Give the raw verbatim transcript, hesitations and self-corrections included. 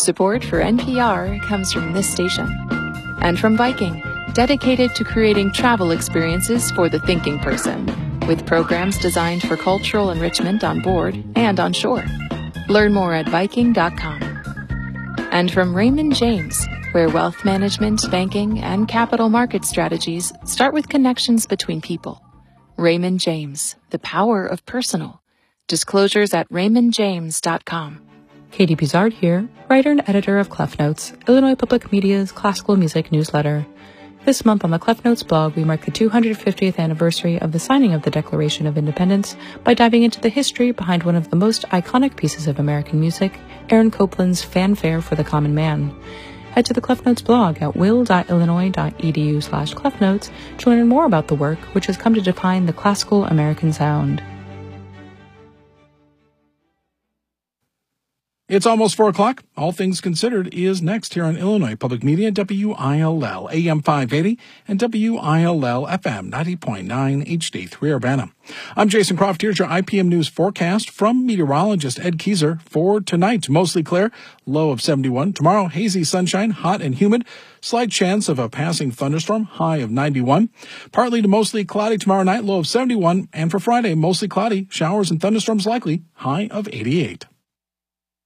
Support for N P R comes from this station. And from Viking, dedicated to creating travel experiences for the thinking person, with programs designed for cultural enrichment on board and on shore. Learn more at Viking dot com. And from Raymond James, where wealth management, banking, and capital market strategies start with connections between people. Raymond James, the power of personal. Disclosures at Raymond James dot com. Katie Bizard here, writer and editor of Clef Notes, Illinois Public Media's classical music newsletter. This month on the Clef Notes blog, we mark the two hundred fiftieth anniversary of the signing of the Declaration of Independence by diving into the history behind one of the most iconic pieces of American music, Aaron Copland's Fanfare for the Common Man. Head to the Clef Notes blog at will dot illinois dot e d u slash clef notes to learn more about the work which has come to define the classical American sound. It's almost four o'clock. All Things Considered is next here on Illinois Public Media, W I L L, A M five eighty, and W I L L F M ninety point nine H D three Urbana. I'm Jason Croft. Here's your I P M News forecast from meteorologist Ed Keyser for tonight. Mostly clear, low of seventy-one. Tomorrow, hazy sunshine, hot and humid. Slight chance of a passing thunderstorm, high of ninety-one. Partly to mostly cloudy tomorrow night, low of seventy-one. And for Friday, mostly cloudy, showers and thunderstorms likely, high of eighty-eight.